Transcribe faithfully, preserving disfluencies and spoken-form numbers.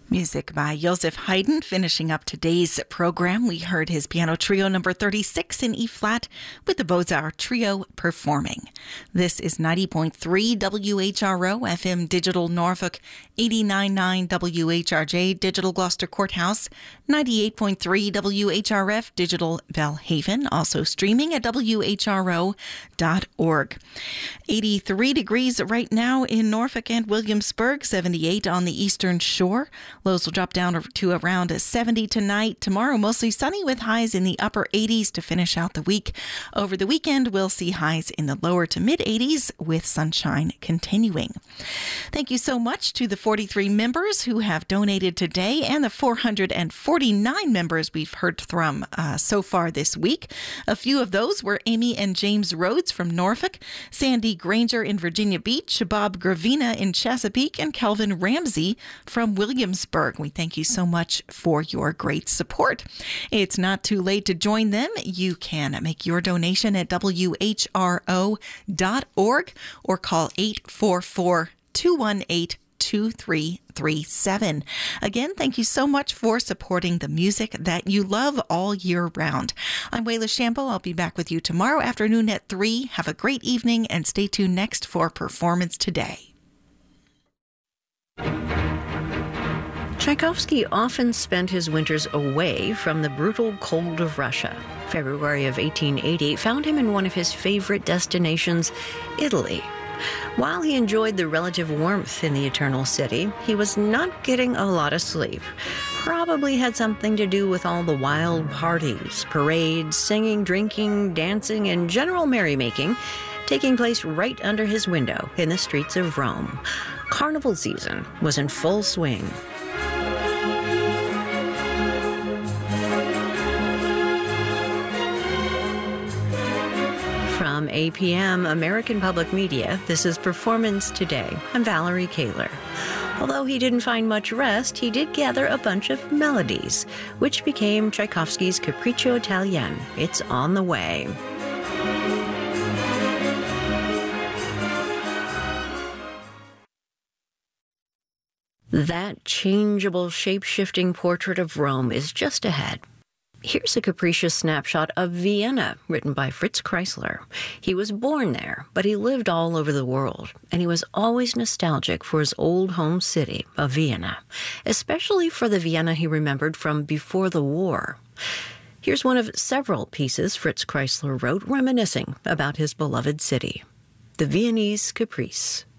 Music by Joseph Haydn. Finishing up today's program, we heard his piano trio number thirty-six in E-flat with the Beaux-Arts Trio performing. This is ninety point three W H R O F M Digital Norfolk, eighty-nine point nine W H R J Digital Gloucester Courthouse, ninety-eight point three W H R F Digital Belhaven, also streaming at W H R O dot org. eighty-three degrees right now in Norfolk and Williamsburg, seventy-eight on the eastern shore. Lows will drop down to around seventy tonight. Tomorrow, mostly sunny with highs in the upper eighties to finish out the week. Over the weekend, we'll see highs in the lower to mid eighties with sunshine continuing. Thank you so much to the forty-three members who have donated today and the four hundred forty-nine members we've heard from uh, so far this week. A few of those were Amy and James Rhodes from Norfolk, Sandy Granger in Virginia Beach, Bob Gravina in Chesapeake, and Kelvin Ramsey from Williamsburg. We thank you so much for your great support. It's not too late to join them. You can make your donation at W H R O dot org or call eight four four, two one eight, two three three seven. Again, thank you so much for supporting the music that you love all year round. I'm Wayla Shambo. I'll be back with you tomorrow afternoon at three. Have a great evening and stay tuned next for Performance Today. Tchaikovsky often spent his winters away from the brutal cold of Russia. February of eighteen eighty found him in one of his favorite destinations, Italy. While he enjoyed the relative warmth in the Eternal City, he was not getting a lot of sleep. Probably had something to do with all the wild parties, parades, singing, drinking, dancing, and general merrymaking taking place right under his window in the streets of Rome. Carnival season was in full swing. From A P M American Public Media, this is Performance Today. I'm Valerie Kaler. Although he didn't find much rest, he did gather a bunch of melodies, which became Tchaikovsky's Capriccio Italien. It's on the way. That changeable, shape-shifting portrait of Rome is just ahead. Here's a capricious snapshot of Vienna, written by Fritz Kreisler. He was born there, but he lived all over the world, and he was always nostalgic for his old home city of Vienna, especially for the Vienna he remembered from before the war. Here's one of several pieces Fritz Kreisler wrote reminiscing about his beloved city, The Viennese Caprice.